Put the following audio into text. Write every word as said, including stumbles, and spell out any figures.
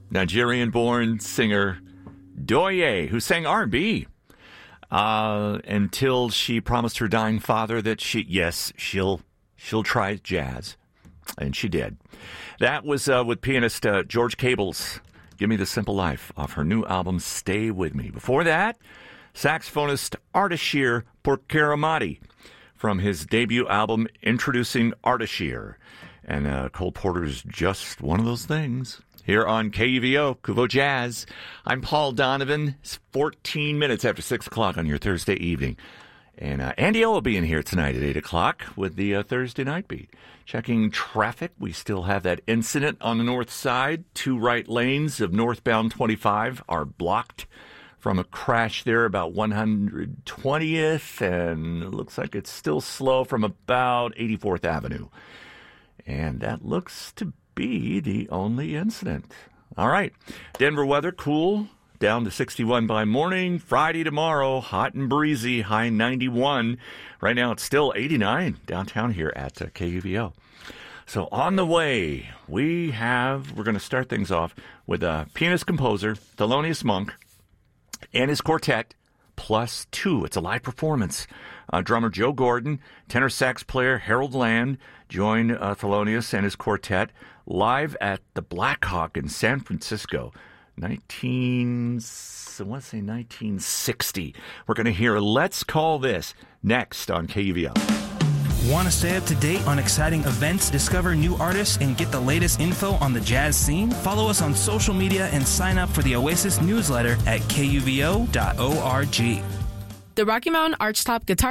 Nigerian-born singer Doye, who sang R and B uh, until she promised her dying father that she, yes, she'll she'll try jazz, and she did. That was uh, with pianist uh, George Cable's "Give Me the Simple Life" off her new album "Stay With Me." Before that, saxophonist Ardashir Porkeramati from his debut album Introducing Ardashir. And uh, Cole Porter's just one of those things. Here on K U V O, Kuvo Jazz. I'm Paul Donovan. It's fourteen minutes after six o'clock on your Thursday evening. And uh, Andy O will be in here tonight at eight o'clock with the uh, Thursday Night Beat. Checking traffic. We still have that incident on the north side. Two right lanes of northbound twenty-five are blocked from a crash there about one hundred twentieth. And it looks like it's still slow from about eighty-fourth Avenue. And that looks to be the only incident. All right. Denver weather, cool, down to sixty-one by morning. Friday tomorrow, hot and breezy, high ninety-one. Right now it's still eighty-nine downtown here at uh, K U V O. So on the way, we have, we're going to start things off with a pianist-composer, Thelonious Monk, and his quartet, plus two. It's a live performance. Uh, drummer Joe Gordon, tenor sax player Harold Land join uh, Thelonious and his quartet live at the Black Hawk in San Francisco, nineteen, I want to say nineteen sixty. We're going to hear Let's Call This next on K U V O. Want to stay up to date on exciting events, discover new artists, and get the latest info on the jazz scene? Follow us on social media and sign up for the Oasis newsletter at K U V O dot org. The Rocky Mountain Archtop Guitar